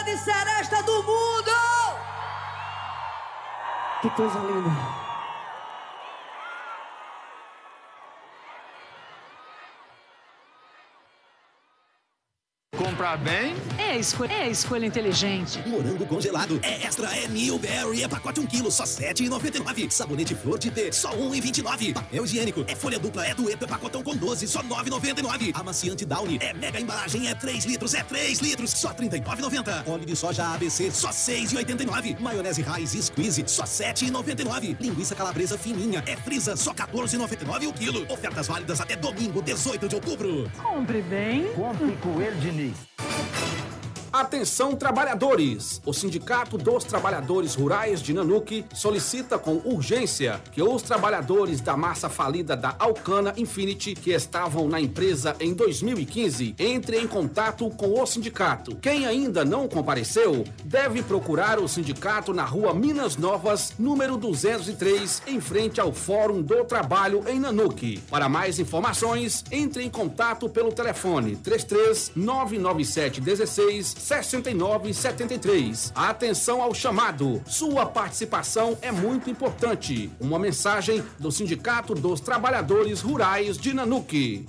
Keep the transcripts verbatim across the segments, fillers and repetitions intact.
de seresta do mundo! Que coisa linda! Comprar bem é escolha, é escolha inteligente. Morango congelado é extra, é Newberry, é pacote um quilo, só sete reais e noventa e nove. Sabonete flor de T, só um real e vinte e nove. Papel higiênico é folha dupla, é dueto, é pacotão com doze, só nove reais e noventa e nove. Amaciante Downy é mega embalagem, é três litros, é três litros, só trinta e nove reais e noventa centavos. Óleo de soja A B C, só seis reais e oitenta e nove centavos. Maionese Raiz Squeeze, só sete reais e noventa e nove centavos. Linguiça calabresa fininha é frisa, só quatorze reais e noventa e nove centavos o quilo. Ofertas válidas até domingo, dezoito de outubro. Compre bem. Compre com ele, Diniz. Atenção, trabalhadores! O Sindicato dos Trabalhadores Rurais de Nanuque solicita com urgência que os trabalhadores da massa falida da Alcana Infinity, que estavam na empresa em dois mil e quinze, entrem em contato com o sindicato. Quem ainda não compareceu, deve procurar o sindicato na rua Minas Novas, número duzentos e três, em frente ao Fórum do Trabalho em Nanuque. Para mais informações, entre em contato pelo telefone três três nove nove sete um seis sessenta e nove setenta e três. Atenção ao chamado. Sua participação é muito importante. Uma mensagem do Sindicato dos Trabalhadores Rurais de Nanuque.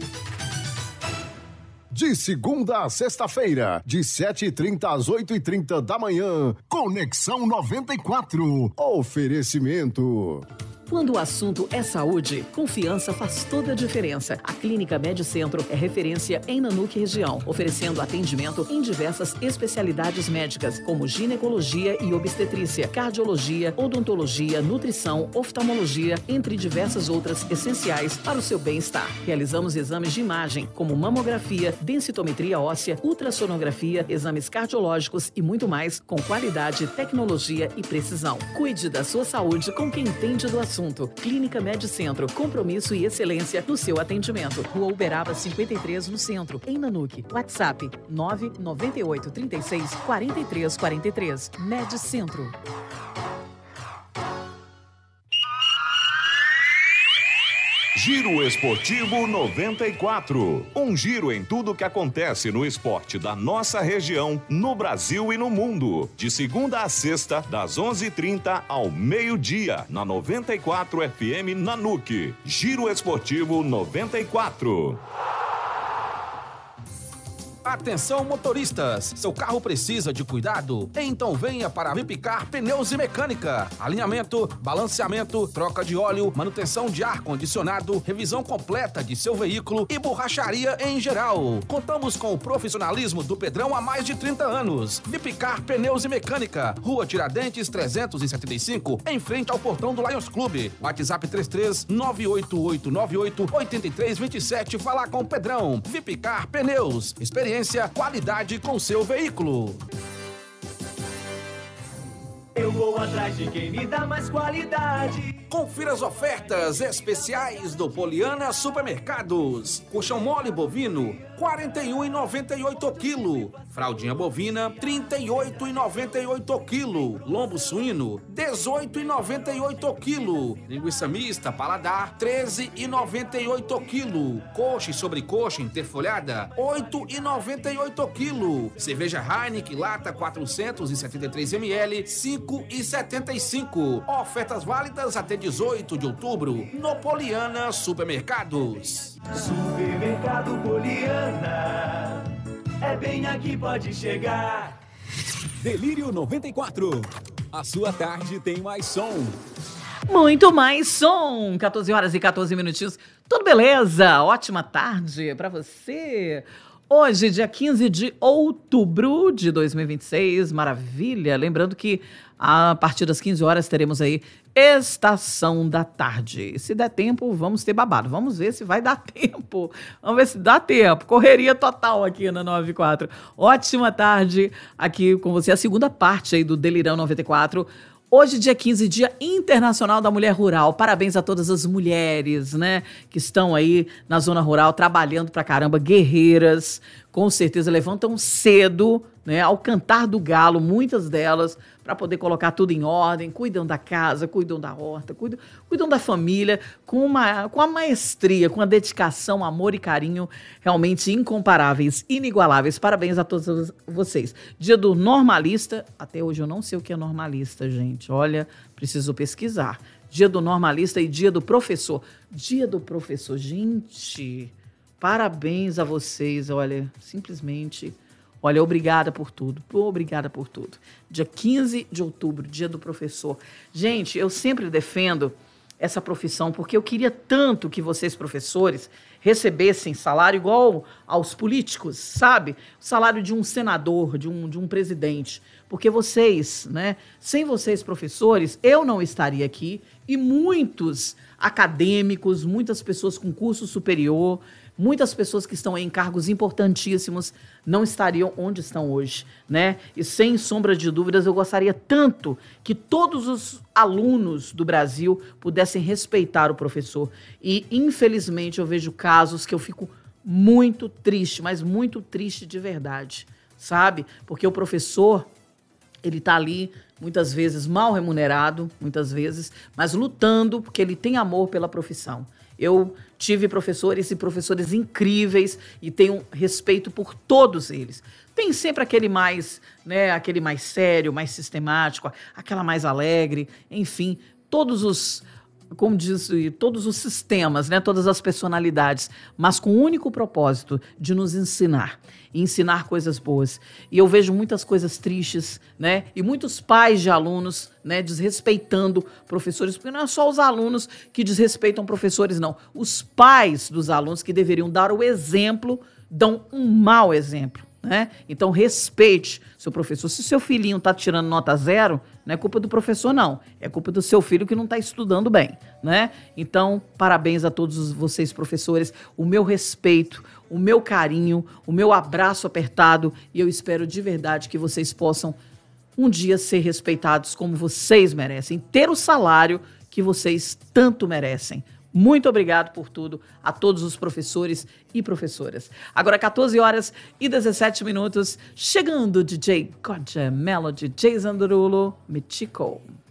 De segunda a sexta-feira, de sete e trinta às oito e trinta da manhã, Conexão noventa e quatro. Oferecimento. Quando o assunto é saúde, confiança faz toda a diferença. A Clínica Médio Centro é referência em Nanuque região, oferecendo atendimento em diversas especialidades médicas, como ginecologia e obstetrícia, cardiologia, odontologia, nutrição, oftalmologia, entre diversas outras essenciais para o seu bem-estar. Realizamos exames de imagem, como mamografia, densitometria óssea, ultrassonografia, exames cardiológicos e muito mais, com qualidade, tecnologia e precisão. Cuide da sua saúde com quem entende do assunto. Assunto. Clínica Médio Centro, compromisso e excelência no seu atendimento. Rua Uberaba cinquenta e três, no centro, em Nanuque. WhatsApp nove nove oito três seis quatro três quatro três. Médio Centro. Giro Esportivo noventa e quatro. Um giro em tudo que acontece no esporte da nossa região, no Brasil e no mundo. De segunda a sexta, das onze e trinta ao meio-dia, na noventa e quatro F M Nanuque. Giro Esportivo noventa e quatro. Atenção, motoristas! Seu carro precisa de cuidado? Então venha para a Vipicar Pneus e Mecânica. Alinhamento, balanceamento, troca de óleo, manutenção de ar-condicionado, revisão completa de seu veículo e borracharia em geral. Contamos com o profissionalismo do Pedrão há mais de trinta anos. Vipicar Pneus e Mecânica, Rua Tiradentes trezentos e setenta e cinco, em frente ao portão do Lions Clube. WhatsApp três três nove oito oito nove oito oito três dois sete. Falar com o Pedrão. Vipicar Pneus. Experiência, qualidade com seu veículo. Eu vou atrás de quem me dá mais qualidade. Confira as ofertas especiais do Poliana Supermercados. Colchão mole bovino, quarenta e um reais e noventa e oito centavos quilo. Fraldinha bovina, trinta e oito reais e noventa e oito centavos quilo. Lombo suíno, dezoito reais e noventa e oito centavos quilo. Linguiça mista paladar, treze reais e noventa e oito centavos quilo. Coxa e sobrecoxa interfolhada, oito reais e noventa e oito centavos quilo. Cerveja Heineken lata quatrocentos e setenta e três mililitros, cinco reais e setenta e cinco centavos. Ofertas válidas até dezoito de outubro no Poliana Supermercados. Supermercado Poliana, é bem aqui, pode chegar. Delírio noventa e quatro. A sua tarde tem mais som. Muito mais som. quatorze horas e quatorze minutinhos. Tudo beleza? Ótima tarde para você. Hoje, dia quinze de outubro de dois mil e vinte e seis, maravilha. Lembrando que a partir das quinze horas teremos aí Estação da Tarde. Se der tempo, vamos ter babado. Vamos ver se vai dar tempo. Vamos ver se dá tempo. Correria total aqui na noventa e quatro. Ótima tarde aqui com você. A segunda parte aí do Delirão noventa e quatro. Hoje, dia quinze, Dia Internacional da Mulher Rural. Parabéns a todas as mulheres, né, que estão aí na zona rural trabalhando pra caramba, guerreiras, com certeza levantam cedo, né, ao cantar do galo, muitas delas, para poder colocar tudo em ordem, cuidam da casa, cuidam da horta, cuidam, cuidam da família, com, uma, com a maestria, com a dedicação, amor e carinho realmente incomparáveis, inigualáveis. Parabéns a todos vocês. Dia do normalista, até hoje eu não sei o que é normalista, gente. Olha, preciso pesquisar. Dia do normalista e dia do professor. Dia do professor, gente, parabéns a vocês, olha, simplesmente, olha, obrigada por tudo, obrigada por tudo. Dia quinze de outubro, dia do professor. Gente, eu sempre defendo essa profissão porque eu queria tanto que vocês, professores, recebessem salário igual aos políticos, sabe? O salário de um senador, de um, de um presidente. Porque vocês, né? Sem vocês, professores, eu não estaria aqui e muitos acadêmicos, muitas pessoas com curso superior, muitas pessoas que estão em cargos importantíssimos não estariam onde estão hoje, né? E sem sombra de dúvidas, eu gostaria tanto que todos os alunos do Brasil pudessem respeitar o professor. E, infelizmente, eu vejo casos que eu fico muito triste, mas muito triste de verdade, sabe? Porque o professor, ele está ali, muitas vezes mal remunerado, muitas vezes, mas lutando porque ele tem amor pela profissão. Eu tive professores e professores incríveis e tenho respeito por todos eles. Tem sempre aquele mais, né, aquele mais sério, mais sistemático, aquela mais alegre, enfim, todos os, como diz, todos os sistemas, né, todas as personalidades, mas com o único propósito de nos ensinar, e ensinar coisas boas. E eu vejo muitas coisas tristes, né, e muitos pais de alunos, né, desrespeitando professores, porque não é só os alunos que desrespeitam professores, não. Os pais dos alunos que deveriam dar o exemplo, dão um mau exemplo. Né? Então, respeite seu professor. Se seu filhinho está tirando nota zero, não é culpa do professor, não. É culpa do seu filho que não está estudando bem. Né? Então, parabéns a todos vocês, professores. O meu respeito, o meu carinho, o meu abraço apertado. E eu espero de verdade que vocês possam um dia ser respeitados como vocês merecem. Ter o salário que vocês tanto merecem. Muito obrigado por tudo a todos os professores e professoras. Agora, quatorze horas e dezessete minutos, chegando o D J Gotcha Melody, Jason Derulo, Mitico.